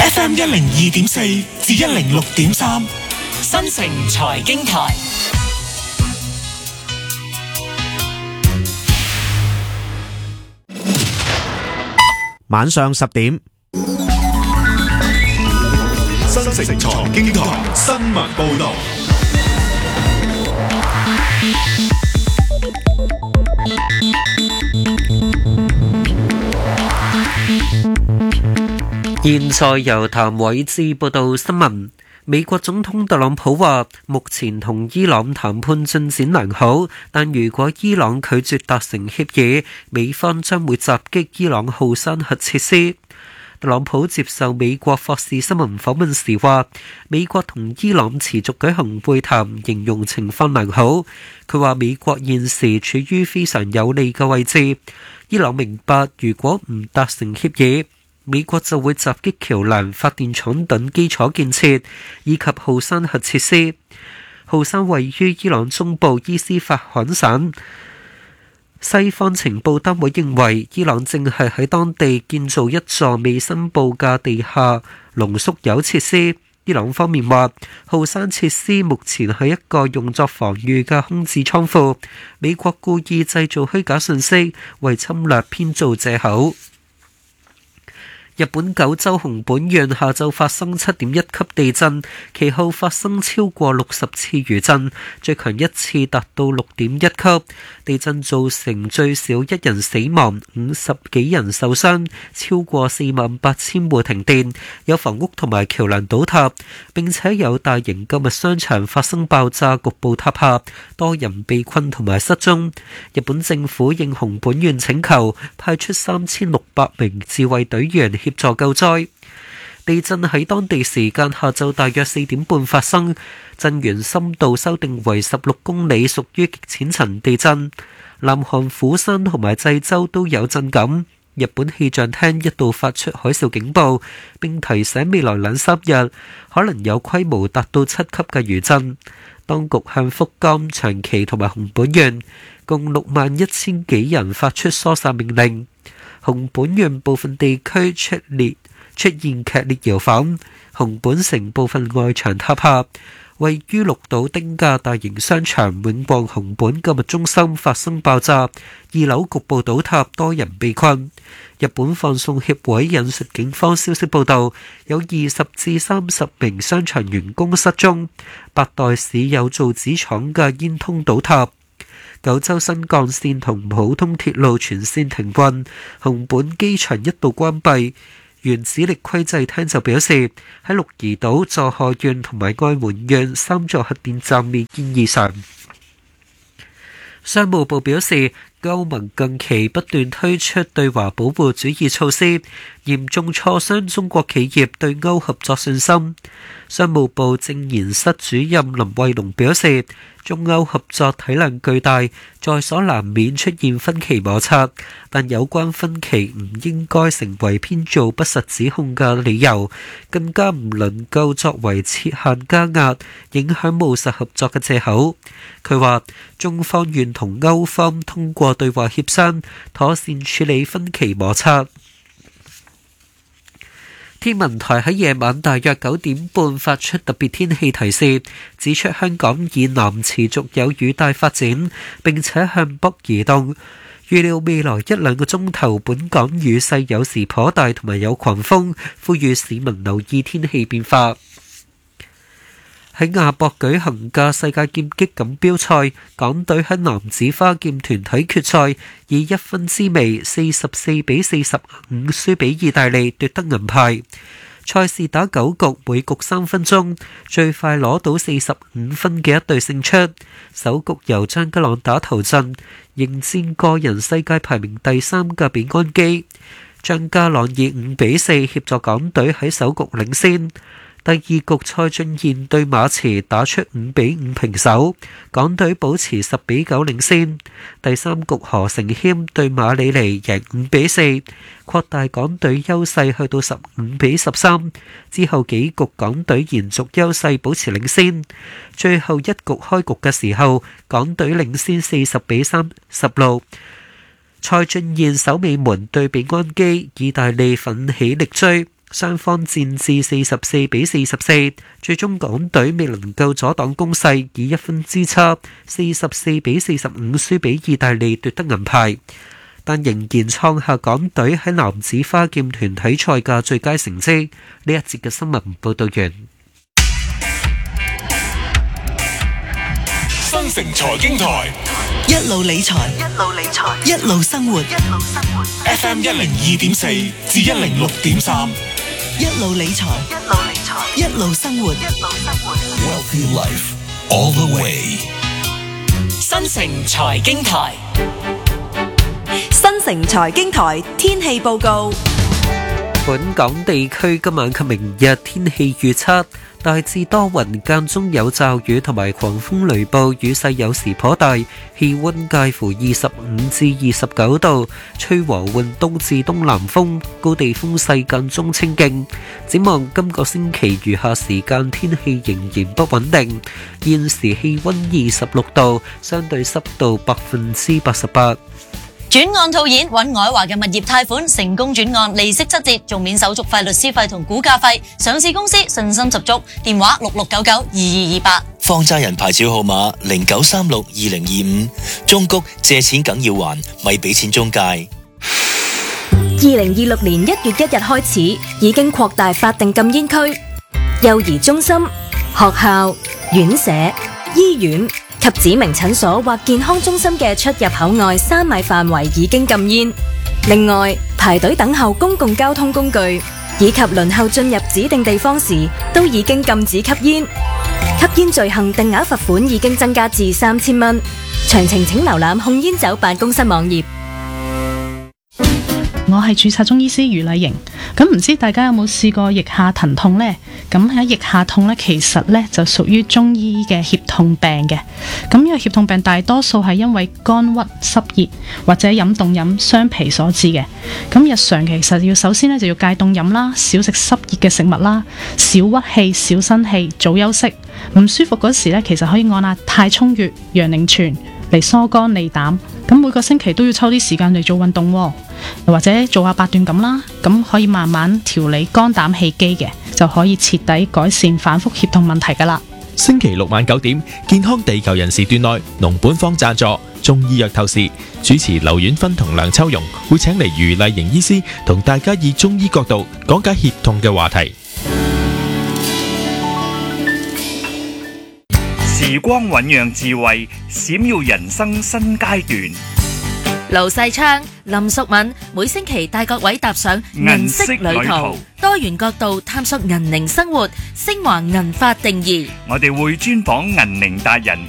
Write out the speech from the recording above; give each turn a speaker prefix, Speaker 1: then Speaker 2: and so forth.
Speaker 1: FM 102.4至106.3，
Speaker 2: 新城財經台。
Speaker 3: 晚上10點，
Speaker 4: 新城財經台新聞報道。
Speaker 5: 現在由譚偉智報道新聞。美國總統特朗普話，目前同伊朗談判進展良好，但如果伊朗拒絕達成協議，美方將會襲擊伊朗浩山核設施。特朗普接受美國霍士新聞訪問時話，美國同伊朗持續舉行會談，形容情況良好。佢話美國現時處於非常有利嘅位置，伊朗明白如果唔達成協議，美國就會襲擊橋樑、發電廠等基礎建設，以及浩山核設施。浩山位於伊朗中部伊斯法罕省。西方情報單位認為，伊朗正係喺當地建造一座未申報嘅地下濃縮鈾設施。伊朗方面話，浩山設施目前係一個用作防禦嘅空置倉庫。美國故意製造虛假信息，為侵略編造藉口。日本九州熊本縣下晝發生7.1級地震，其後發生超過60次餘震，最強一次達到6.1級。地震造成最少1人死亡，50幾人受傷，超過48,000戶停電，有房屋同埋橋樑倒塌，並且有大型購物商場發生爆炸，局部塌下，多人被困同埋失蹤。日本政府應熊本縣請求，派出3600名自衛隊員協助救災。地震喺當地時間下晝大約4點半發生，震源深度修訂為16公里，屬於極淺層地震。南韓釜山同埋濟州都有震感。日本氣象廳一度發出海嘯警報，並提醒未來2-3日可能有規模達到7級嘅餘震。當局向福岡、長崎同埋熊本縣共61000幾人發出疏散命令。熊本縣部分地區出現劇烈搖晃，熊本城部分外牆塌下。位於鹿島町嘅大型商場永旺熊本購物中心發生爆炸，2樓局部倒塌，多人被困。日本放送協會引述警方消息報道，有20至30名商場員工失蹤。白代市有造紙廠嘅煙囪倒塌。九州新幹線同普通鐵路全線停運，熊本機場一度關閉。原子力規制廳就表示，喺鹿兒島、佐賀縣同埋愛媛縣3座核電站未見異常。商務部表示，歐盟近期不斷推出對華保護主義措施，嚴重挫傷中國企業對歐合作信心。商務部政研室主任林慧龍表示，中歐合作體量巨大，在所難免出現分歧摩擦，但有關分歧唔應該成為編造不實指控嘅理由，更加唔能夠作為設限加壓、影響務實合作嘅藉口。佢話，中方願同歐方通過對話協商，妥善處理分歧摩擦。天文台喺夜晚大約9點半發出特別天氣提示，指出香港以南持續有雨帶發展，並且向北移動。預料未來1-2個鐘頭，本港雨勢有時頗大，同埋有狂風，呼籲市民留意天氣變化。喺亞博舉行嘅世界劍擊錦標賽，港隊喺男子花劍團體決賽以1分之微44比45輸俾意大利，奪得銀牌。賽事打9局，每局3分鐘，最快攞到45分嘅一隊勝出。首局由張家朗打頭陣，迎戰個人世界排名第3嘅比安基。張家朗以5比4協助港隊喺首局領先。第二局蔡俊彥對馬池打出5比5平手，港隊保持10比9領先。第三局何成謙對馬里尼贏5比4，擴大港隊優勢去到15比13。之後幾局港隊延續優勢保持領先，最後一局開局嘅時候，港隊領先40比36。蔡俊彥守尾門對比安基，意大利奮起力追。 雙方戰至44-44，最終港隊未能夠阻擋攻勢，以1分之差44-45輸俾意大利奪得銀牌，但仍然創下港隊喺男子花劍團體賽嘅最佳成績。呢一節嘅新聞報道完。
Speaker 4: 新城財經台
Speaker 2: 一路理財，一路生活。
Speaker 1: FM 102.4至106.3，
Speaker 2: 一路理財，一路生活。
Speaker 4: Wealthy Life All the Way。
Speaker 2: 新城財經台，
Speaker 6: 新城財經台天氣報告。
Speaker 5: 本港地區今晚及明日天氣預測，大致多雲，間中有驟雨同埋狂風雷暴，雨勢有時頗大，氣溫介乎25至29度，吹和緩東至東南風，高地風勢間中清勁。展望今個星期餘下時間天氣仍然不穩定。現時氣溫26度，相對濕度88%。
Speaker 7: 轉案套現揾愛華嘅物業貸款成功轉案，利息7折，仲免手續費、律師費同估價費。上市公司信心十足，電話66992228。
Speaker 8: 放債人牌照號碼09362025。中谷借錢梗要還，咪俾錢中介。
Speaker 6: 2026年1月1日開始，已經擴大法定禁煙區，幼兒中心、學校、院舍、醫院及指明診所或健康中心嘅出入口外3米範圍已經禁煙。另外，排隊等候公共交通工具以及輪候進入指定地方時，都已經禁止吸煙。吸煙罪行定額罰款已經增加至3000蚊。詳情請瀏覽控煙酒辦公室網頁。
Speaker 9: 我係註冊中醫師余麗瑩，咁唔知大家有冇試過腋下疼痛呢？咁喺腋下痛呢，其實呢就屬於中醫嘅脅痛病嘅。咁呢個脅痛病大多數係因為肝鬱濕熱或者飲凍飲傷脾所致嘅。咁日常其實要首先呢就要戒凍飲啦，少食濕熱嘅食物啦，少鬱氣、少生氣，早休息。唔舒服嗰時呢，其實可以按下太沖穴、陽陵泉嚟疏肝利膽。咁每個星期都要抽啲時間嚟做運動喎，又或者做下八段錦啦，咁可以慢慢調理肝膽氣機嘅，就可以徹底改善反覆脅痛問題噶啦。
Speaker 10: 星期六晚9點，健康地球人時段內，農本方贊助中醫藥透視，主持劉婉芬同梁秋容會請嚟余麗瑩醫師同大家以中醫角度講解脅痛嘅話題。
Speaker 11: 時光醞釀智慧，閃耀人生新階段。
Speaker 12: 盧世昌、林淑敏每星期帶各位踏上銀色旅途，多元角度探索銀齡生活，昇華銀髮定義。
Speaker 11: 我哋會專訪銀齡達人。